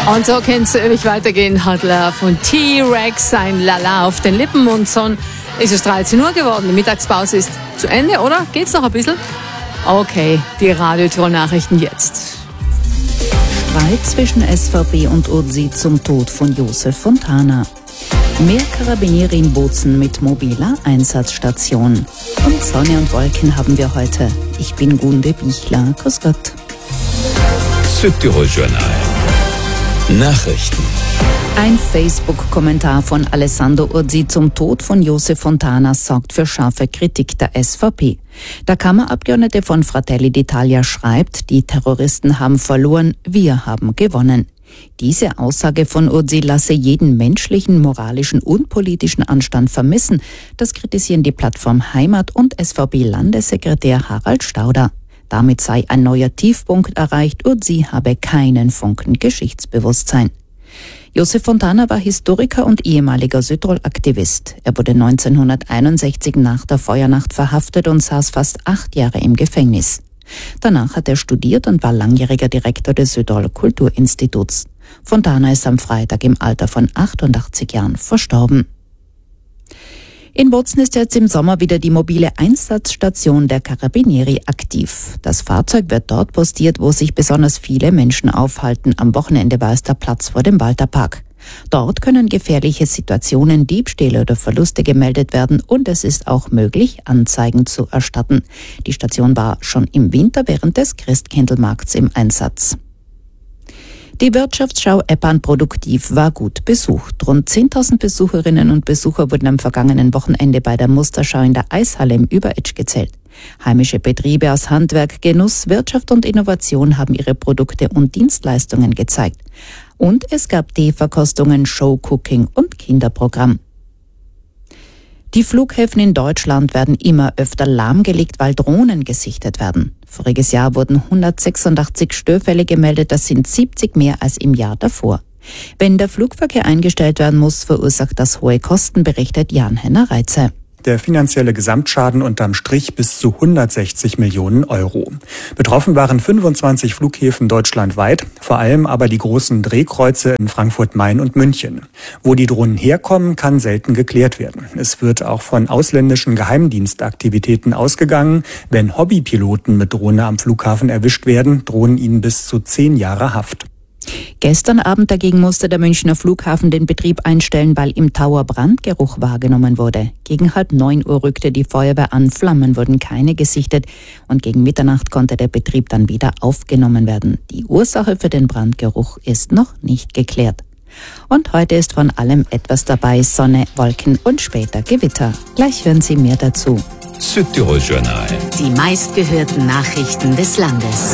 Und so kann es ewig weitergehen, hat von T-Rex sein Lala auf den Lippen und schon ist es 13 Uhr geworden. Die Mittagspause ist zu Ende, oder? Geht's noch ein bisschen? Okay, die Radio Tirol Nachrichten jetzt. Streit zwischen SVP und URSI zum Tod von Josef Fontana. Mehr Karabinieri in Bozen mit mobiler Einsatzstation. Und Sonne und Wolken haben wir heute. Ich bin Gunde Bichler. Grüß Gott. Südtirol Journal. Nachrichten. Ein Facebook-Kommentar von Alessandro Ursi zum Tod von Josef Fontana sorgt für scharfe Kritik der SVP. Der Kammerabgeordnete von Fratelli d'Italia schreibt, die Terroristen haben verloren, wir haben gewonnen. Diese Aussage von Ursi lasse jeden menschlichen, moralischen und politischen Anstand vermissen. Das kritisieren die Plattform Heimat und SVP-Landessekretär Harald Stauder. Damit sei ein neuer Tiefpunkt erreicht, Ursi habe keinen Funken Geschichtsbewusstsein. Josef Fontana war Historiker und ehemaliger Südtirol-Aktivist. Er wurde 1961 nach der Feuernacht verhaftet und saß fast 8 Jahre im Gefängnis. Danach hat er studiert und war langjähriger Direktor des Südtirol Kulturinstituts. Fontana ist am Freitag im Alter von 88 Jahren verstorben. In Bozen ist jetzt im Sommer wieder die mobile Einsatzstation der Karabinieri aktiv. Das Fahrzeug wird dort postiert, wo sich besonders viele Menschen aufhalten. Am Wochenende war es der Platz vor dem Walterpark. Dort können gefährliche Situationen, Diebstähle oder Verluste gemeldet werden und es ist auch möglich, Anzeigen zu erstatten. Die Station war schon im Winter während des Christkindlmarkts im Einsatz. Die Wirtschaftsschau Eppan Produktiv war gut besucht. Rund 10.000 Besucherinnen und Besucher wurden am vergangenen Wochenende bei der Musterschau in der Eishalle im Überetsch gezählt. Heimische Betriebe aus Handwerk, Genuss, Wirtschaft und Innovation haben ihre Produkte und Dienstleistungen gezeigt. Und es gab Teeverkostungen, Showcooking und Kinderprogramm. Die Flughäfen in Deutschland werden immer öfter lahmgelegt, weil Drohnen gesichtet werden. Voriges Jahr wurden 186 Störfälle gemeldet, das sind 70 mehr als im Jahr davor. Wenn der Flugverkehr eingestellt werden muss, verursacht das hohe Kosten, berichtet Jan-Henner Reitze. Der finanzielle Gesamtschaden unterm Strich bis zu 160 Millionen Euro. Betroffen waren 25 Flughäfen deutschlandweit, vor allem aber die großen Drehkreuze in Frankfurt, Main und München. Wo die Drohnen herkommen, kann selten geklärt werden. Es wird auch von ausländischen Geheimdienstaktivitäten ausgegangen. Wenn Hobbypiloten mit Drohne am Flughafen erwischt werden, drohen ihnen bis zu 10 Jahre Haft. Gestern Abend dagegen musste der Münchner Flughafen den Betrieb einstellen, weil im Tower Brandgeruch wahrgenommen wurde. Gegen 8:30 Uhr rückte die Feuerwehr an, Flammen wurden keine gesichtet und gegen Mitternacht konnte der Betrieb dann wieder aufgenommen werden. Die Ursache für den Brandgeruch ist noch nicht geklärt. Und heute ist von allem etwas dabei, Sonne, Wolken und später Gewitter. Gleich hören Sie mehr dazu. Südtirol Journal. Die meistgehörten Nachrichten des Landes.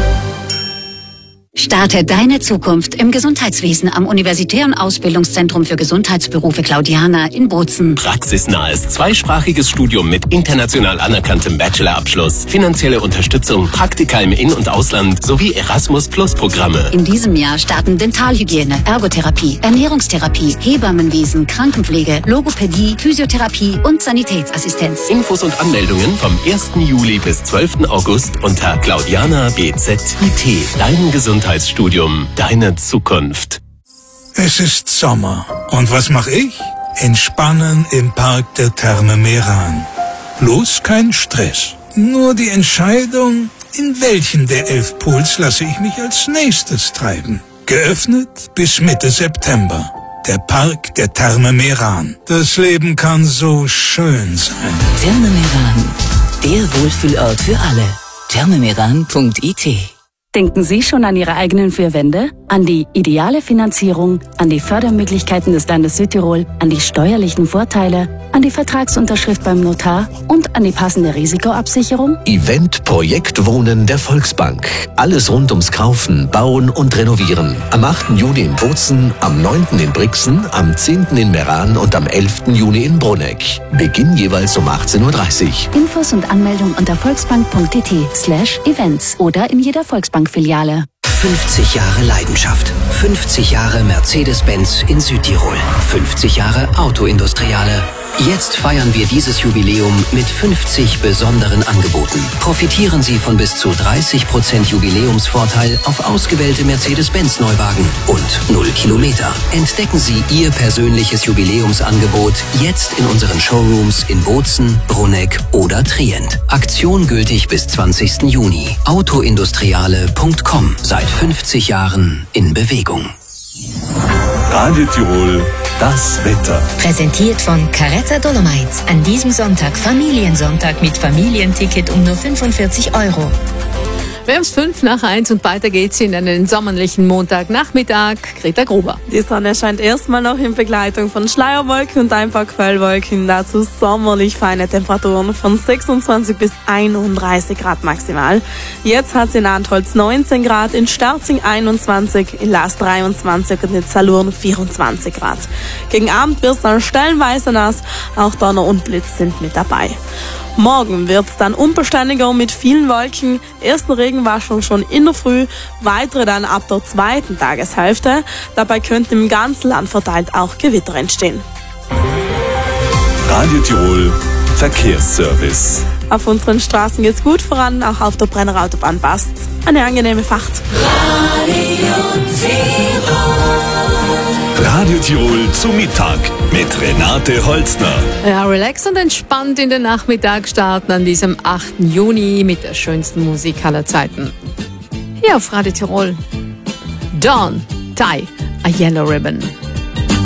Starte deine Zukunft im Gesundheitswesen am Universitären Ausbildungszentrum für Gesundheitsberufe Claudiana in Bozen. Praxisnahes zweisprachiges Studium mit international anerkanntem Bachelorabschluss, finanzielle Unterstützung, Praktika im In- und Ausland sowie Erasmus-Plus-Programme. In diesem Jahr starten Dentalhygiene, Ergotherapie, Ernährungstherapie, Hebammenwesen, Krankenpflege, Logopädie, Physiotherapie und Sanitätsassistenz. Infos und Anmeldungen vom 1. Juli bis 12. August unter Claudiana BZIT. Dein Gesundheitsstudium, deine Zukunft. Es ist Sommer. Und was mache ich? Entspannen im Park der Therme Meran. Bloß kein Stress. Nur die Entscheidung, in welchen der 11 Pools lasse ich mich als nächstes treiben. Geöffnet bis Mitte September. Der Park der Therme Meran. Das Leben kann so schön sein. Therme Meran. Der Wohlfühlort für alle. thermemeran.it. Denken Sie schon an Ihre eigenen 4 Wände? An die ideale Finanzierung, an die Fördermöglichkeiten des Landes Südtirol, an die steuerlichen Vorteile, an die Vertragsunterschrift beim Notar und an die passende Risikoabsicherung? Event Projekt Wohnen der Volksbank. Alles rund ums Kaufen, Bauen und Renovieren. Am 8. Juni in Bozen, am 9. in Brixen, am 10. in Meran und am 11. Juni in Bruneck. Beginn jeweils um 18:30 Uhr. Infos und Anmeldung unter volksbank.it/events oder in jeder Volksbank-Filiale. 50 Jahre Leidenschaft. 50 Jahre Mercedes-Benz in Südtirol. 50 Jahre Autoindustriale. Jetzt feiern wir dieses Jubiläum mit 50 besonderen Angeboten. Profitieren Sie von bis zu 30% Jubiläumsvorteil auf ausgewählte Mercedes-Benz-Neuwagen und 0 Kilometer. Entdecken Sie Ihr persönliches Jubiläumsangebot jetzt in unseren Showrooms in Bozen, Bruneck oder Trient. Aktion gültig bis 20. Juni. Autoindustriale.com. Seit 50 Jahren in Bewegung. Radio Tirol, das Wetter. Präsentiert von Caretta Dolomites. An diesem Sonntag Familiensonntag mit Familienticket um nur 45 €. Wir haben es 5:05 und weiter geht's in einen sommerlichen Montagnachmittag. Greta Gruber. Die Sonne scheint erstmal noch in Begleitung von Schleierwolken und ein paar Quellwolken. Dazu sommerlich feine Temperaturen von 26 bis 31 Grad maximal. Jetzt hat es in Antholz 19 Grad, in Sterzing 21, in Laas 23 und in Salurn 24 Grad. Gegen Abend wird es dann stellenweise nass, auch Donner und Blitz sind mit dabei. Morgen wird es dann unbeständiger mit vielen Wolken. Ersten Regenwaschung schon in der Früh, weitere dann ab der zweiten Tageshälfte. Dabei könnten im ganzen Land verteilt auch Gewitter entstehen. Radio Tirol, Verkehrsservice. Auf unseren Straßen geht's gut voran, auch auf der Brenner Autobahn passt. Eine angenehme Fahrt. Radio Tirol zu Mittag mit Renate Holzner. Ja, relax und entspannt in den Nachmittag starten an diesem 8. Juni mit der schönsten Musik aller Zeiten. Hier auf Radio Tirol. Dawn, Tie, a Yellow Ribbon.